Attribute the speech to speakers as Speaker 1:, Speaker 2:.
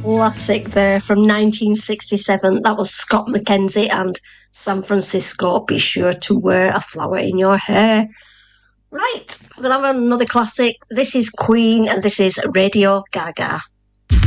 Speaker 1: Classic there from 1967. That was Scott McKenzie and San Francisco. Be sure to wear a flower in your hair. Right, we're going to have another classic. This is Queen and this is Radio Gaga.